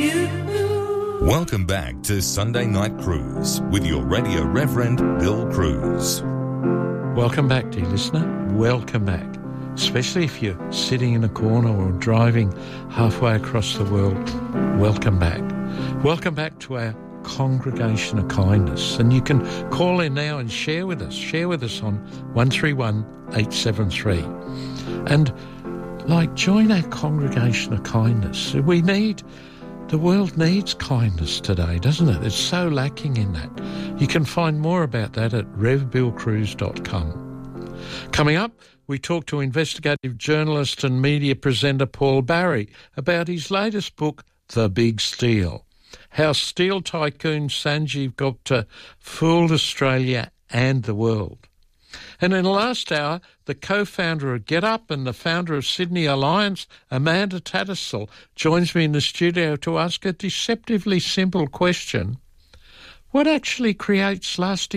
Welcome back to Sunday Night Cruise with your Radio Reverend Bill Cruz. Welcome back, dear listener. Welcome back. Especially if you're sitting in a corner or driving halfway across the world. Welcome back. Welcome back to our Congregation of Kindness. And you can call in now and share with us. Share with us on 131 873. And, join our Congregation of Kindness. The world needs kindness today, doesn't it? It's so lacking in that. You can find more about that at revbillcruise.com. Coming up, we talk to investigative journalist and media presenter Paul Barry about his latest book, The Big Steal, how steel tycoon Sanjeev Gupta fooled Australia and the world. And in the last hour, the co-founder of GetUp and the founder of Sydney Alliance, Amanda Tattersall, joins me in the studio to ask a deceptively simple question. What actually creates lasting